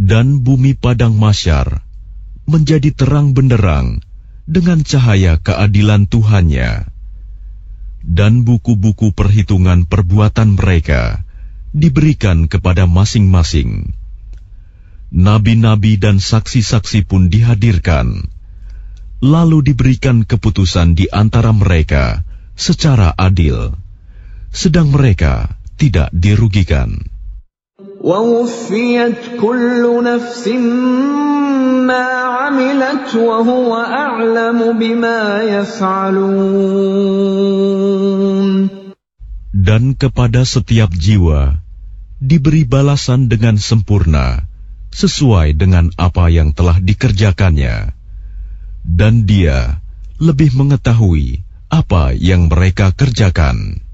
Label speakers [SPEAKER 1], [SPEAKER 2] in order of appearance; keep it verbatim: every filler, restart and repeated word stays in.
[SPEAKER 1] Dan bumi padang mahsyar menjadi terang benderang dengan cahaya keadilan Tuhannya. Dan buku-buku perhitungan perbuatan mereka diberikan kepada masing-masing. Nabi-nabi dan saksi-saksi pun dihadirkan, lalu diberikan keputusan di antara mereka secara adil, sedang mereka tidak dirugikan.
[SPEAKER 2] وَوُفِّيَتْ كُلُّ نَفْسٍ مَّا عَمِلَتْ وَهُوَ أَعْلَمُ بِمَا يَفْعَلُونَ.
[SPEAKER 1] Dan kepada setiap jiwa diberi balasan dengan sempurna sesuai dengan apa yang telah dikerjakannya, dan Dia lebih mengetahui apa yang mereka kerjakan.